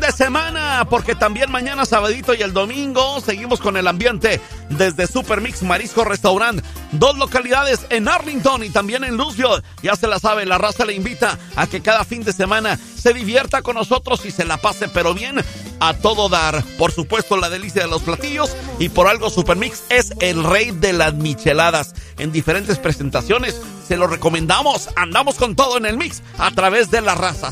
de semana, porque también mañana, sabadito y el domingo, seguimos con el ambiente desde Super Mix Marisco Restaurant. 2 localidades en Arlington y también en Louisville. Ya se la sabe, la raza le invita a que cada fin de semana se divierta con nosotros y se la pase, pero bien, a todo dar. Por supuesto, la delicia de los platillos, y por algo Super Mix es el rey de las micheladas. En diferentes presentaciones, se lo recomendamos. Andamos con todo en el mix a través de la raza.